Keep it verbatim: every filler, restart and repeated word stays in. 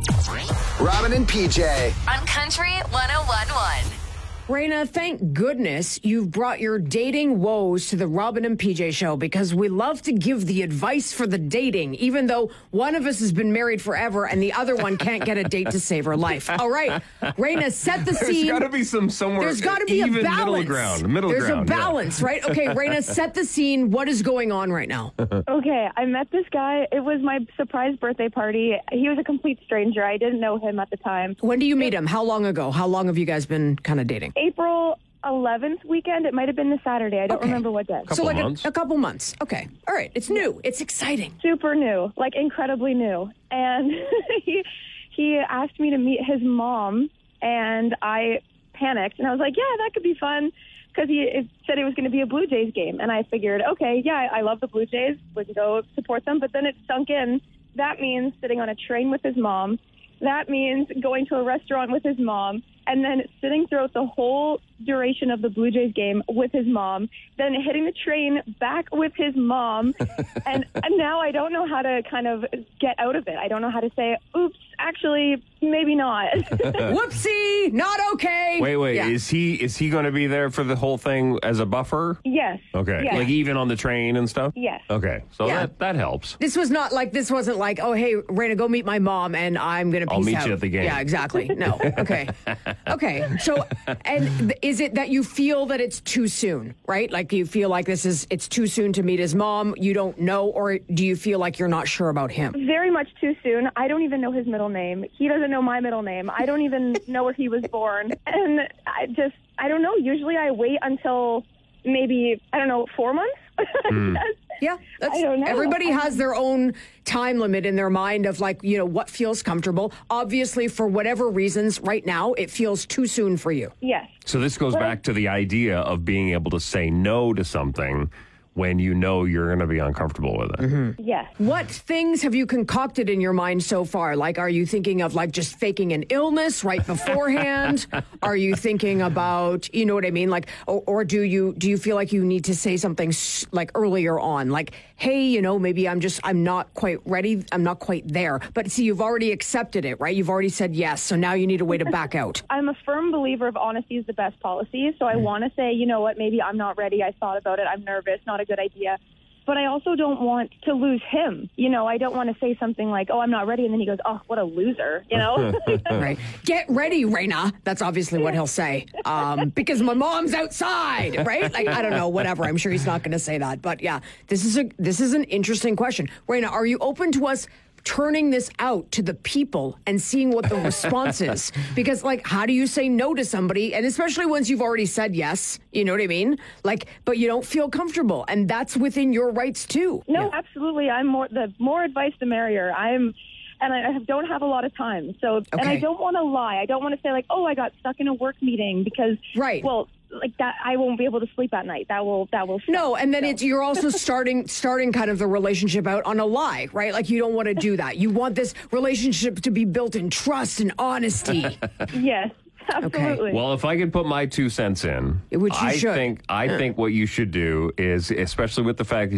Robin and P J. On Country one oh one point one. Raina, thank goodness you've brought your dating woes to the Robin and P J show, because we love to give the advice for the dating, even though one of us has been married forever and the other one can't get a date to save her life. All right, Raina, set the scene. There's got to be some somewhere. There's got to be a even balance. Middle ground. Middle There's ground. a balance, yeah. right? Okay, Raina, set the scene. What is going on right now? Okay, I met this guy. It was my surprise birthday party. He was a complete stranger. I didn't know him at the time. When do you meet him? How long ago? How long have you guys been kind of dating? April eleventh weekend. It might have been the Saturday. I don't Okay. remember what day. Couple so like months. a, a couple months. Okay. All right. It's new. It's exciting. Super new, like incredibly new. And he he asked me to meet his mom, and I panicked, and I was like, yeah, that could be fun, because he it said it was going to be a Blue Jays game, and I figured, okay, yeah, I, I love the Blue Jays, we can go support them. But then it sunk in. That means sitting on a train with his mom. That means going to a restaurant with his mom, and then sitting throughout the whole duration of the Blue Jays game with his mom, then hitting the train back with his mom. and, and now I don't know how to kind of get out of it. I don't know how to say, oops, actually, maybe not. Whoopsie, not okay. Wait, wait. Yeah. Is he is he going to be there for the whole thing as a buffer? Yes. Okay. Yes. Like even on the train and stuff? Yes. Okay. So Yeah. that, that helps. This was not like, this wasn't like, oh, hey, Raina, go meet my mom and I'm going to peace I'll meet out. you at the game. Yeah, exactly. No. Okay. Okay. So, and th- is it that you feel that it's too soon, right? Like you feel like this is, it's too soon to meet his mom, you don't know, or do you feel like you're not sure about him? Very much too soon. I don't even know his middle name. He doesn't know my middle name. I don't even know where he was born. And I just, I don't know. Usually I wait until maybe, I don't know, four months? Mm. Yeah, that's, I don't know. everybody has their own time limit in their mind of like, you know, what feels comfortable. Obviously, for whatever reasons, right now, it feels too soon for you. Yes. So this goes back to the idea of being able to say no to something when you know you're going to be uncomfortable with it. Mm-hmm. Yes. What things have you concocted in your mind so far? Like, are you thinking of like just faking an illness right beforehand? Are you thinking about, you know what I mean? Like, or, or do you do you feel like you need to say something s- like earlier on? Like, hey, you know, maybe I'm just, I'm not quite ready. I'm not quite there. But see, you've already accepted it, right? You've already said yes. So now you need a way to back out. I'm a firm believer of honesty is the best policy. So I want to say, you know what, maybe I'm not ready. I thought about it. I'm nervous. Not a good idea. But I also don't want to lose him. You know, I don't want to say something like, oh, I'm not ready. And then he goes, oh, what a loser, you know? Right. Get ready, Raina. That's obviously what he'll say. Um, because my mom's outside, right? Like, I don't know, whatever. I'm sure he's not going to say that. But yeah, this is a this is an interesting question. Raina, are you open to us turning this out to the people and seeing what the response is? Because, like, how do you say no to somebody? And especially once you've already said yes, you know what I mean? Like, but you don't feel comfortable. And that's within your rights, too. No, Yeah. absolutely. I'm more, the more advice, the merrier. I'm, and I don't have a lot of time. So, and I Okay. don't want to lie. I don't want to say like, oh, I got stuck in a work meeting because, Right. well, like that, I won't be able to sleep at night. That will, that will. Suck. No, and then So- it's you're also starting starting kind of the relationship out on a lie, right? Like you don't want to do that. You want this relationship to be built in trust and honesty. Yes, absolutely. Well, if I could put my two cents in, Which you I should. think I think what you should do is, especially with the fact that